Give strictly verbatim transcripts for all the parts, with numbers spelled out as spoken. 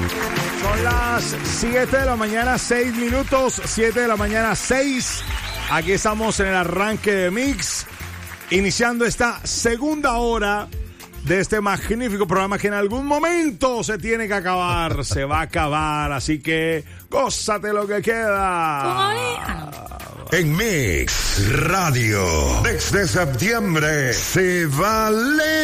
Son las siete de la mañana, seis minutos, siete de la mañana, seis. Aquí estamos en el arranque de Mix, iniciando esta segunda hora de este magnífico programa que en algún momento se tiene que acabar, se va a acabar, así que gózate lo que queda. En Mix Radio, desde septiembre, se vale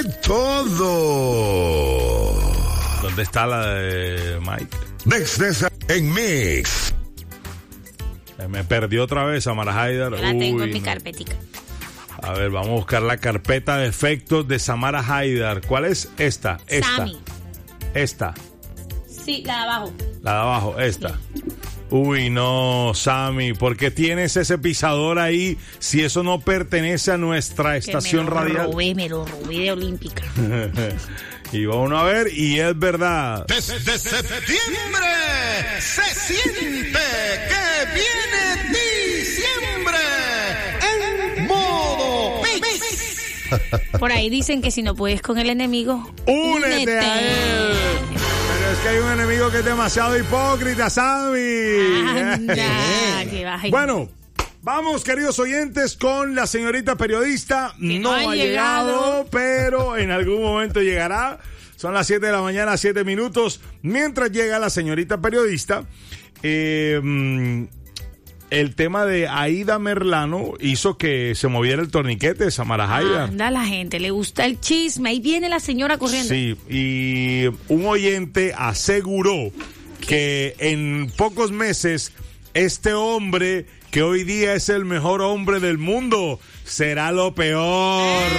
todo. ¿Dónde está la de Mike? Desde se- en Mix. Me perdió otra vez Samara Haidar. Yo la tengo Uy, en mi no. carpetica. A ver, vamos a buscar la carpeta de efectos de Samara Haidar. ¿Cuál es esta? Esta. Sammy. Esta. Sí, la de abajo. La de abajo, esta. Uy, no, Sammy, ¿por qué tienes ese pisador ahí si eso no pertenece a nuestra estación que me lo radial? Robé, me lo robé de Olímpica. Y vamos a ver, y es verdad. Desde septiembre se siente que viene diciembre en modo Mix. Por ahí dicen que si no puedes con el enemigo, ¡Únete a él! Pero es que hay un enemigo que es demasiado hipócrita, Sammy. Anda, que baja. Bueno, vamos, queridos oyentes, con la señorita periodista. Que No, no ha ha llegado, llegado. pero en algún momento llegará. Son las siete de la mañana, siete minutos. Mientras llega la señorita periodista, eh, mm, el tema de Aida Merlano hizo que se moviera el torniquete de Samara Haidar. Anda, la gente le gusta el chisme. Ahí viene la señora corriendo. Sí, y un oyente aseguró que en pocos meses este hombre, que hoy día es el mejor hombre del mundo, será lo peor.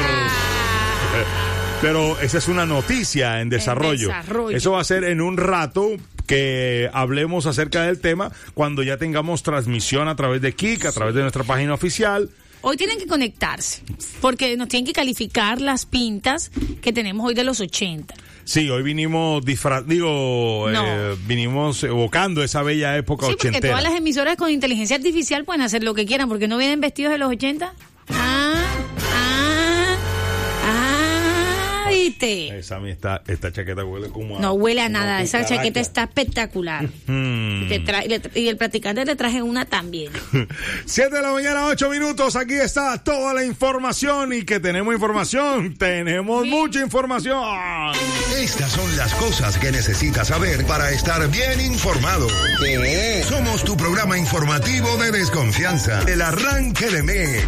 Pero esa es una noticia en desarrollo. En desarrollo. Eso va a ser en un rato que hablemos acerca del tema cuando ya tengamos transmisión a través de Kik, a través de nuestra página oficial. Hoy tienen que conectarse, porque nos tienen que calificar las pintas que tenemos hoy de los ochenta. Sí, hoy vinimos disfra digo, No. eh, vinimos evocando esa bella época Sí, porque ochentera. todas las emisoras con inteligencia artificial pueden hacer lo que quieran, porque no vienen vestidos de los ochenta. Ah, ah, ah, ¿viste? Esa mi esta, esta chaqueta huele como a... No huele a como nada, esa cucaracha. chaqueta está espectacular. Mm. Y, te trae- le tra- y el practicante te traje una también. Siete de la mañana, ocho minutos. Aquí está toda la información. Y que tenemos información. Tenemos Sí. mucha información. Estas son las cosas que necesitas saber para estar bien informado. Somos tu programa informativo de desconfianza. El arranque de Mix.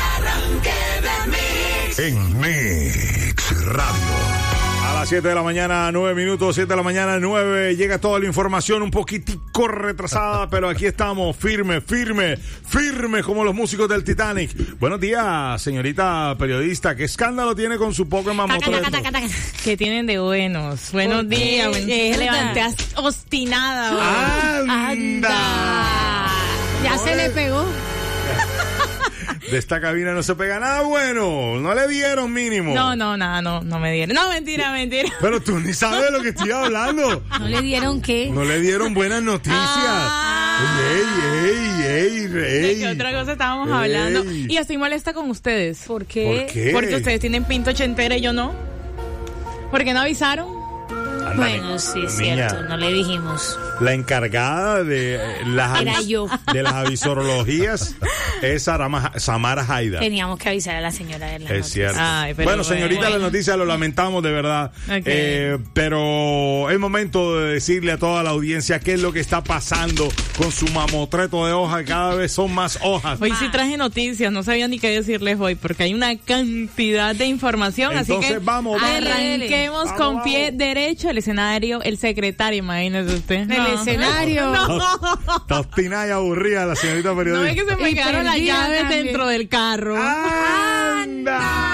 En Mix Radio. A las siete de la mañana, nueve minutos. siete de la mañana, nueve. Llega toda la información un poquitico retrasada. Pero aquí estamos, firme, firme, firme como los músicos del Titanic. Buenos días, señorita periodista. ¿Qué escándalo tiene con su Pokémon Taca, taca, Motreto? taca, taca. ¿Qué tienen de buenos? Buenos días, buen día. Mierda. Levanté as- obstinada. hoy. ¡Anda! Anda. Ya se le pegó. De esta cabina no se pega nada bueno. No le dieron mínimo. No, no, nada, no, no me dieron. No, mentira, mentira. Pero tú ni sabes de lo que estoy hablando. ¿No le dieron qué? No le dieron buenas noticias. Ah. ey, ey, ey, ¿De ey. qué otra cosa estábamos Ey. hablando? Y estoy molesta con ustedes. ¿Por qué? ¿Por qué? Porque ustedes tienen pinto ochentera y yo no. ¿Por qué no avisaron? Ándale, Bueno, sí, es niña, cierto, no le dijimos. La encargada de las, Era avis- yo. de las avisorologías es Sarama- Samara Haidar. Teníamos que avisar a la señora de la Es noticia. cierto. Ay, pero bueno, bueno. señorita, la noticia lo lamentamos de verdad. Ok. Eh, pero es momento de decirle a toda la audiencia qué es lo que está pasando con su mamotreto de hojas. Cada vez son más hojas. Hoy sí traje noticias, no sabía ni qué decirles hoy porque hay una cantidad de información, así Entonces, que vamos, vamos. arranquemos Vamos, con vamos. pie derecho el escenario, el secretario, imagínese usted. El escenario. Está obstinada y aburrida la señorita No periodista. es que se me Y quedaron las perdida llaves también. dentro del carro. ¡Anda!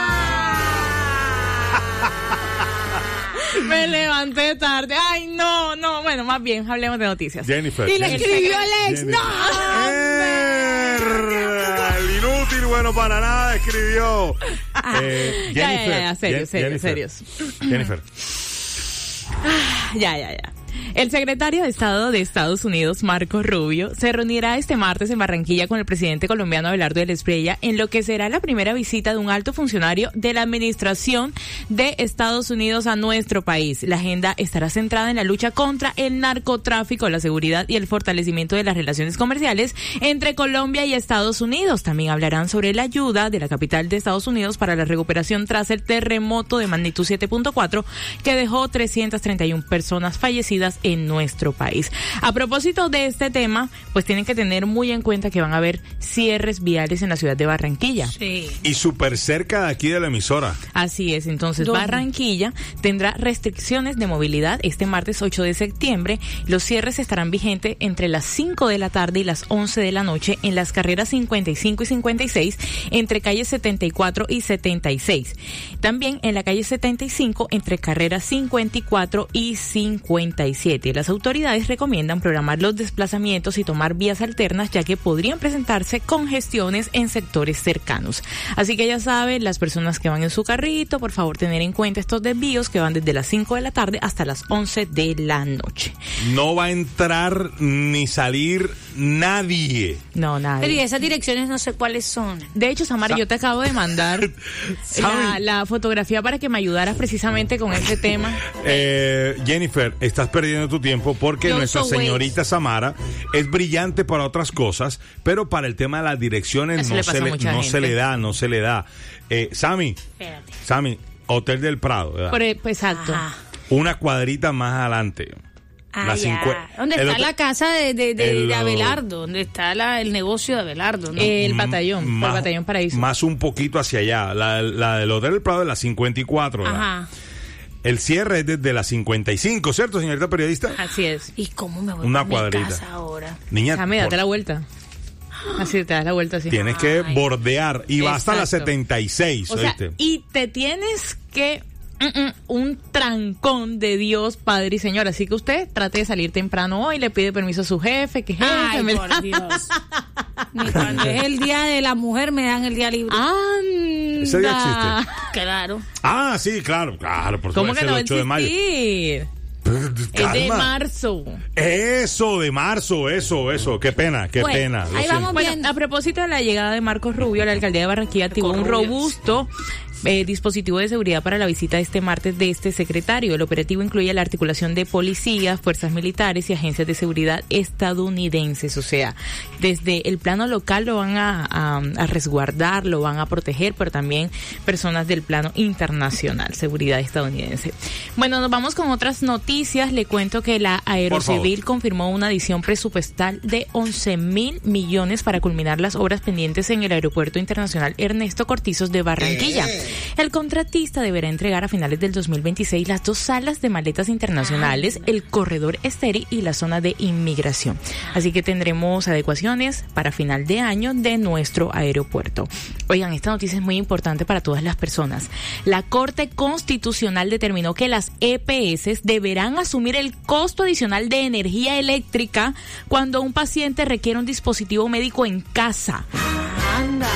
Me levanté tarde. Ay, no, no. Bueno, más bien, hablemos de noticias. Jennifer. Y le Jennifer. escribió Alex. Jennifer. ¡No! Er, el inútil, bueno para nada, escribió. Eh, Ya, ya, Jennifer. ya, ya, serios, Jen- serios, Jennifer. serios. Jennifer. Ya, ya, ya. El secretario de Estado de Estados Unidos, Marco Rubio, se reunirá este martes en Barranquilla con el presidente colombiano Abelardo de la Espriella en lo que será la primera visita de un alto funcionario de la administración de Estados Unidos a nuestro país. La agenda estará centrada en la lucha contra el narcotráfico, la seguridad y el fortalecimiento de las relaciones comerciales entre Colombia y Estados Unidos. También hablarán sobre la ayuda de la capital de Estados Unidos para la recuperación tras el terremoto de magnitud siete punto cuatro que dejó trescientas treinta y una personas fallecidas en nuestro país. A propósito de este tema, pues tienen que tener muy en cuenta que van a haber cierres viales en la ciudad de Barranquilla. Sí. Y súper cerca de aquí de la emisora. Así es, entonces ¿Dónde? Barranquilla tendrá restricciones de movilidad este martes ocho de septiembre. Los cierres estarán vigentes entre las cinco de la tarde y las once de la noche en las carreras cincuenta y cinco y cincuenta y seis entre calles setenta y cuatro y setenta y seis. También en la calle setenta y cinco entre carreras cincuenta y cuatro y cincuenta y siete. Las autoridades recomiendan programar los desplazamientos y tomar vías alternas, ya que podrían presentarse congestiones en sectores cercanos. Así que ya saben, las personas que van en su carrito, por favor tener en cuenta estos desvíos que van desde las cinco de la tarde hasta las once de la noche. No va a entrar ni salir nadie. No, nada. Pero y esas direcciones no sé cuáles son. De hecho, Samara, yo te acabo de mandar la, ¿Saben? la fotografía para que me ayudaras precisamente con este tema. Eh, Jennifer, estás perdiendo tu tiempo porque Yo nuestra soy señorita Samara es brillante para otras cosas, pero para el tema de las direcciones Eso no, le se pasa a le, mucha no gente. se le da, no se le da. Eh, Sammy, Espérate. Sammy, Hotel del Prado, ¿verdad? Por el- pues, exacto. Ajá. Una cuadrita más adelante. Ah, La ya. cincue- ¿Dónde el está otro- la casa de, de, de, el- de Abelardo? ¿Dónde está la, el negocio de Abelardo? ¿no? El batallón, más, el batallón Paraíso. Más un poquito hacia allá. La, la del Hotel del Prado de la cincuenta y cuatro, ¿verdad? Ajá. El cierre es desde la cincuenta y cinco, ¿cierto, señorita periodista? Así es. ¿Y cómo me voy Una a mi cuadrita. casa ahora? Niña, Sammy, date por- la vuelta. Así te das la vuelta así. tienes que Ay. bordear y va hasta la Exacto. setenta y seis, O sea, ¿oíste? y te tienes que mm, mm, un trancón de Dios, Padre y Señor. Así que usted trate de salir temprano hoy, le pide permiso a su jefe, que jefe, Ay, me- por Dios. Ni cuando es el día de la mujer me dan el día libre. Anda. Ese día existe. Claro. Ah, sí, claro, claro, por ¿Cómo supuesto, que no va a el ocho de mayo. existir? Es de Calma. marzo. Eso, de marzo, eso, eso. Qué pena, qué Bueno, pena. lo ahí siento. vamos. Bueno, Bien. a propósito de la llegada de Marcos Rubio, la alcaldía de Barranquilla activó un Rubio. robusto eh, dispositivo de seguridad para la visita de este martes de este secretario. El operativo incluye la articulación de policías, fuerzas militares y agencias de seguridad estadounidenses. O sea, desde el plano local lo van a, a, a resguardar, lo van a proteger, pero también personas del plano internacional, seguridad estadounidense. Bueno, nos vamos con otras noticias. Le cuento que la Aerocivil confirmó una adición presupuestal de once mil millones para culminar las obras pendientes en el Aeropuerto Internacional Ernesto Cortizos de Barranquilla. El contratista deberá entregar a finales del dos mil veintiséis las dos salas de maletas internacionales, el corredor estéril y la zona de inmigración. Así que tendremos adecuaciones para final de año de nuestro aeropuerto. Oigan, esta noticia es muy importante para todas las personas. La Corte Constitucional determinó que las E P S deberán asumir el costo adicional de energía eléctrica cuando un paciente requiere un dispositivo médico en casa. Anda.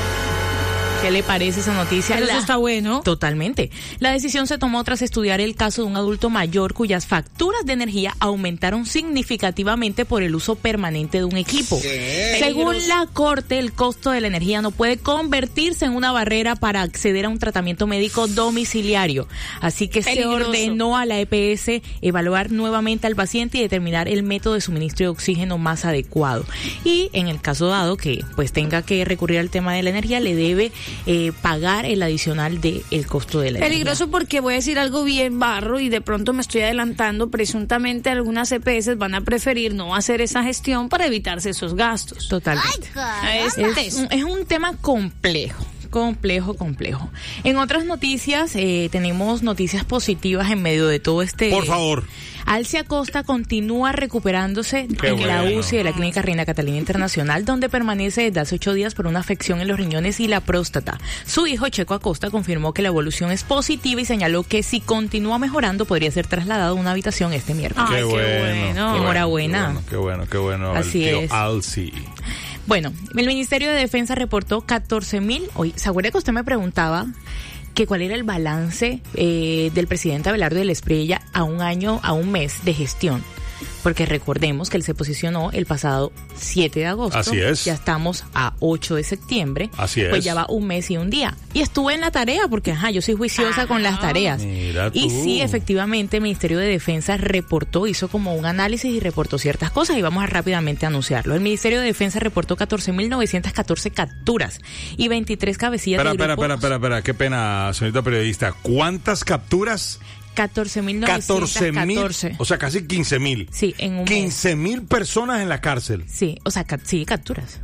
¿Qué le parece esa noticia? Pero eso La- está bueno. Totalmente. La decisión se tomó tras estudiar el caso de un adulto mayor cuyas facturas de energía aumentaron significativamente por el uso permanente de un equipo. Según la Corte, el costo de la energía no puede convertirse en una barrera para acceder a un tratamiento médico domiciliario. Así que Peligroso. se ordenó a la E P S evaluar nuevamente al paciente y determinar el método de suministro de oxígeno más adecuado. Y en el caso dado que pues tenga que recurrir al tema de la energía, le debe eh, pagar el adicional del costo de la Peligroso porque voy a decir algo bien barro y de pronto me estoy adelantando. Presuntamente algunas E P S van a preferir no hacer esa gestión para evitarse esos gastos. Totalmente. Es Es teso. un, es un tema complejo. Complejo, complejo. En otras noticias, eh, tenemos noticias positivas en medio de todo este... Por favor. Alcia Acosta continúa recuperándose Qué en la bueno. U C I de la Clínica Reina Catalina Internacional, donde permanece desde hace ocho días por una afección en los riñones y la próstata. Su hijo, Checo Acosta, confirmó que la evolución es positiva y señaló que si continúa mejorando podría ser trasladado a una habitación este miércoles. Ay, Qué qué bueno. bueno. qué Enhorabuena. Qué bueno, qué bueno. Qué bueno Así el tío es. Alci. Bueno, el Ministerio de Defensa reportó catorce mil. Oye, ¿se acuerda que usted me preguntaba que cuál era el balance eh, del presidente Abelardo de la Espriella a un año, a un mes de gestión. Porque recordemos que él se posicionó el pasado siete de agosto. Así es. Ya estamos a ocho de septiembre. Así es. Pues ya va un mes y un día. Y estuve en la tarea porque, ajá, yo soy juiciosa ah, con las tareas. Mira tú. Y sí, efectivamente, el Ministerio de Defensa reportó, hizo como un análisis y reportó ciertas cosas y vamos a rápidamente anunciarlo. El Ministerio de Defensa reportó catorce mil novecientas catorce capturas y veintitrés cabecillas espera, de grupos. Espera, espera, espera, espera, qué pena, señorita periodista. ¿Cuántas capturas? catorce mil novecientos catorce. O sea, casi quince mil. Sí, en un quince mil personas en la cárcel. Sí, o sea, ca- sí, capturas.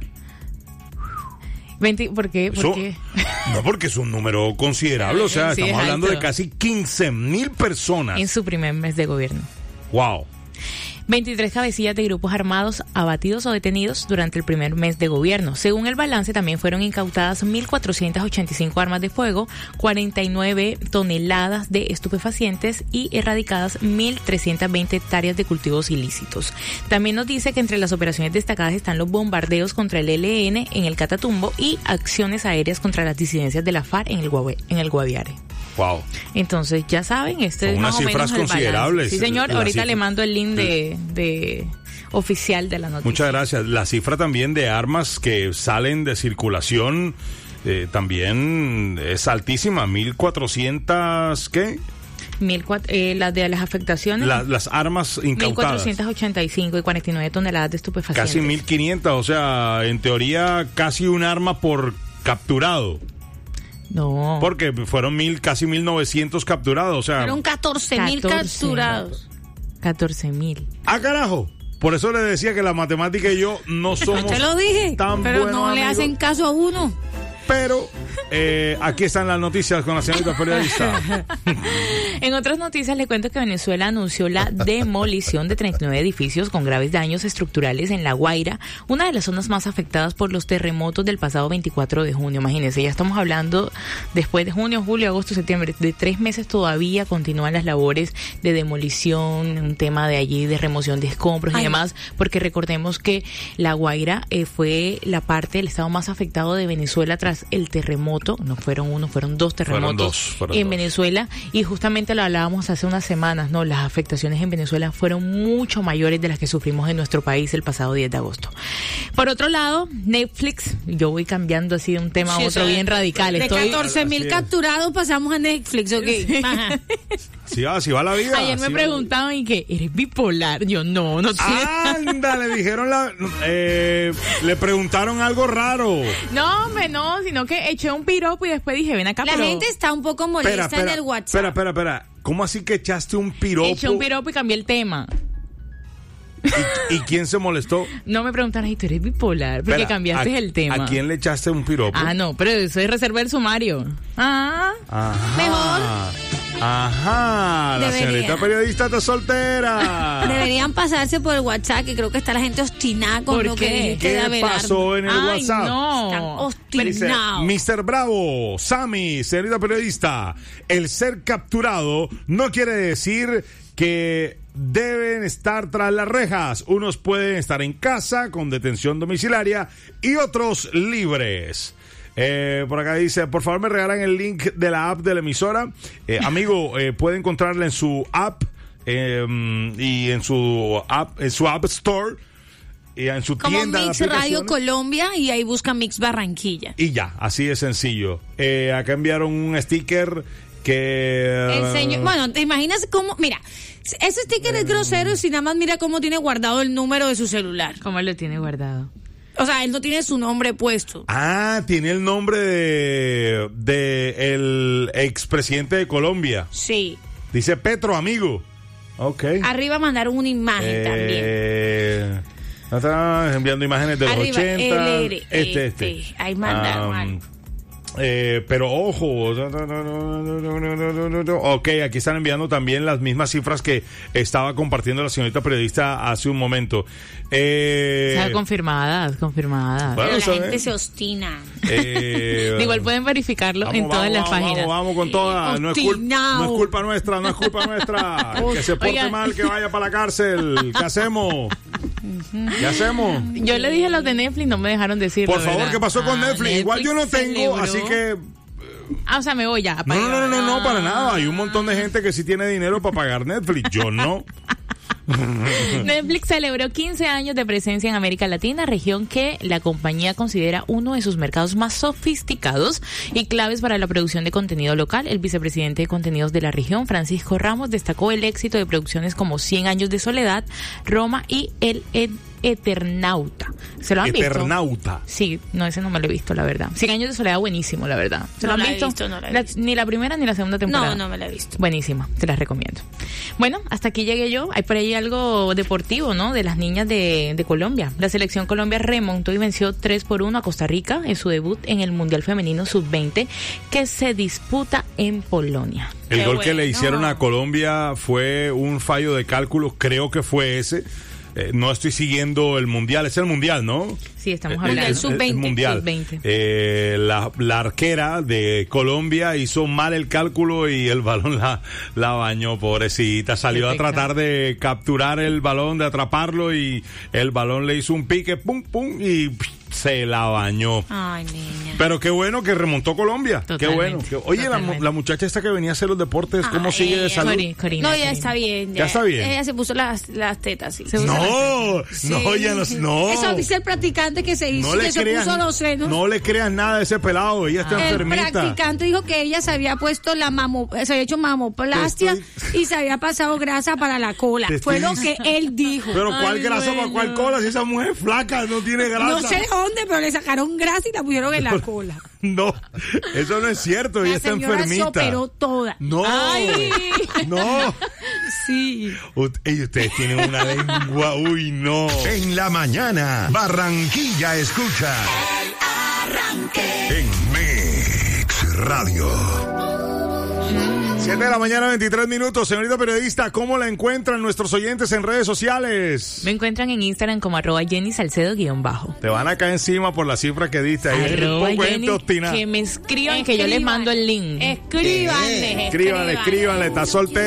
veinte, ¿Por qué? ¿Por Eso, qué? No, porque es un número considerable. O sea, sí, estamos hablando alto. de casi quince mil personas. En su primer mes de gobierno. Wow. veintitrés cabecillas de grupos armados abatidos o detenidos durante el primer mes de gobierno. Según el balance, también fueron incautadas mil cuatrocientas ochenta y cinco armas de fuego, cuarenta y nueve toneladas de estupefacientes y erradicadas mil trescientas veinte hectáreas de cultivos ilícitos. También nos dice que entre las operaciones destacadas están los bombardeos contra el E L N en el Catatumbo y acciones aéreas contra las disidencias de la FARC en el, Guave, en el Guaviare. Wow. Entonces, ya saben, este Son es más unas o menos cifras el balance. considerables. Sí, señor, La ahorita cifra. le mando el link de, de oficial de la noticia. Muchas gracias. La cifra también de armas que salen de circulación eh, también es altísima. mil cuatrocientas, ¿qué? Mil cuatro, eh, las de las afectaciones. La, las armas incautadas. mil cuatrocientas ochenta y cinco y cuarenta y nueve toneladas de estupefacientes. Casi mil quinientas, o sea, en teoría casi un arma por capturado. No. Porque fueron mil, casi mil novecientos capturados, o sea. Fueron catorce mil capturados. catorce mil. Ah, carajo. Por eso le decía que la matemática y yo no somos Te lo dije, tan pero buenos no le amigos. hacen caso a uno. Pero eh, aquí están las noticias con la señorita periodista. En otras noticias le cuento que Venezuela anunció la demolición de treinta y nueve edificios con graves daños estructurales en La Guaira, una de las zonas más afectadas por los terremotos del pasado veinticuatro de junio. Imagínense, ya estamos hablando después de junio, julio, agosto, septiembre, de tres meses todavía continúan las labores de demolición, un tema de allí de remoción de escombros Ay, y demás, porque recordemos que La Guaira eh, fue la parte del estado más afectado de Venezuela tras el terremoto, no fueron uno, fueron dos terremotos Fueron dos, fueron en dos. Venezuela, y justamente lo hablábamos hace unas semanas, ¿no? Las afectaciones en Venezuela fueron mucho mayores de las que sufrimos en nuestro país el pasado diez de agosto. Por otro lado, Netflix, yo voy cambiando así de un tema Sí, a o otro sea, bien radical. De Estoy... catorce mil Así es. capturados pasamos a Netflix, ¿ok? Ajá. Sí va, sí va la vida. Ayer me sí va. preguntaban y que eres bipolar. Yo no, no tiene... Anda, le dijeron la, eh, le preguntaron algo raro. No, hombre, no, sino que eché un piropo y después dije, ven acá, La pero... gente está un poco molesta Espera, espera, en el WhatsApp. espera, espera, espera. ¿Cómo así que echaste un piropo? Eché un piropo y cambié el tema. ¿Y, y quién se molestó? No me preguntaron, ¿y tú eres bipolar? Porque Espera, cambiaste ¿a- el tema. ¿A quién le echaste un piropo? Ah, no, pero eso es reserva del sumario. Ah, Ajá. Mejor. Ajá, la Debería. señorita periodista está soltera. Deberían pasarse por el WhatsApp, que creo que está la gente obstinada con ¿Por lo qué? que dijiste de ¿Qué Abelardo. pasó en el ay, WhatsApp? Están no. Dice, obstinados. mister Bravo, Sammy, señorita periodista, el ser capturado no quiere decir que deben estar tras las rejas. Unos pueden estar en casa con detención domiciliaria y otros libres. Eh, por acá dice, por favor me regalan el link de la app de la emisora. Eh, amigo, eh, puede encontrarla en su app eh, y en su app, en su App Store y en su Como tienda Mix de Radio aplicaciones. Colombia y ahí busca Mix Barranquilla. Y ya, así de sencillo. Eh, acá enviaron un sticker que... El señor, bueno, ¿te imaginas cómo? Mira, ese sticker es grosero si nada más mira cómo tiene guardado el número de su celular. ¿Cómo lo tiene guardado? O sea, él no tiene su nombre puesto. Ah, tiene el nombre de, de el expresidente de Colombia. Sí. Dice Petro, amigo. Ok. Arriba mandaron una imagen también. Eh, está enviando imágenes de los Arriba, ochenta. L R, este, este. este. Ahí mandaron Am, algo. Eh, pero ojo, ok, aquí están enviando también las mismas cifras que estaba compartiendo la señorita periodista hace un momento. Eh, O sea, confirmadas, confirmadas. Bueno, Pero la eso gente es. se obstina. eh, Igual pueden verificarlo vamos, en todas vamos, las vamos, páginas. Vamos, vamos con todas. No es, cul- Obstinado. no es culpa nuestra, no es culpa nuestra. Que se porte Oigan. mal, que vaya para la cárcel. ¿Qué hacemos? ¿Qué hacemos? Yo le dije los de Netflix, no me dejaron decirlo. Por favor, ¿verdad? ¿qué pasó con Ah, Netflix? Igual yo no tengo, celebró. así que... Ah, o sea, me voy ya. No, no, no, no, no, para nada. Hay un montón de gente que sí tiene dinero para pagar Netflix. Yo no. Netflix celebró quince años de presencia en América Latina, región que la compañía considera uno de sus mercados más sofisticados y claves para la producción de contenido local. El vicepresidente de contenidos de la región, Francisco Ramos, destacó el éxito de producciones como cien años de soledad, Roma y El Ed Eternauta. ¿Se lo han Eternauta. visto? Sí, no, ese no me lo he visto, la verdad. Cien años de soledad, buenísimo, la verdad. ¿Se no lo han la visto? He visto, no la he La, visto. Ni la primera ni la segunda temporada. No, no me la he visto. Buenísima, te las recomiendo. Bueno, hasta aquí llegué yo. Hay por ahí algo deportivo, ¿no? De las niñas de, de Colombia. La selección Colombia remontó y venció tres por uno a Costa Rica en su debut en el Mundial Femenino sub veinte que se disputa en Polonia. El Qué gol que le bueno. hicieron a Colombia fue un fallo de cálculo, creo que fue ese. Eh, no estoy siguiendo el mundial, es el mundial, ¿no? Sí, estamos El- hablando el- del el- sub veinte. el mundial. sub veinte. Eh, la, la arquera de Colombia hizo mal el cálculo y el balón la, la bañó, pobrecita. Salió Qué a tratar de capturar el balón, de atraparlo y el balón le hizo un pique, pum, pum, y pff, se la bañó. Ay, niña. Pero qué bueno que remontó Colombia. Qué Totalmente, bueno. Qué- Oye, la, mu- totalmente. la muchacha esta que venía a hacer los deportes, ¿cómo Ay, sigue de ella- salud? Cori- Corina, No, ya Corina. está bien. Ya está bien. Ella se puso las, las tetas, sí. Se puso No, Sí. no, ya no, no. Eso dice el practicante que se hizo, No le que se creas, puso los senos. no le creas nada de ese pelado, ella está El enfermita. practicante dijo que ella se había puesto la mamo, se había hecho mamoplastia Te estoy- y se había pasado grasa para la cola. Te Fue estoy lo que dic- él dijo. Pero ¿cuál Ay, grasa para bueno. cuál cola? Si esa mujer es flaca, no tiene grasa. No sé dónde, pero le sacaron grasa y la pusieron en la cola. No, eso no es cierto, ella La está señora se enfermita. operó toda. No, Ay. no. Sí. Ut- ey, ustedes tienen una lengua, uy, no. En la mañana, Barranquilla escucha. En Mix Radio. siete de la mañana, veintitrés minutos. Señorita periodista, ¿cómo la encuentran nuestros oyentes en redes sociales? Me encuentran en Instagram como arroba Jenny Salcedo guión bajo. Te van a caer encima por la cifra que diste. Ahí hay un Arroba poco de Jenny, gente obstinada. que me escriban que yo les Escriban. mando el link. Escríbanle. Escríbanle, escríbanle, está soltero.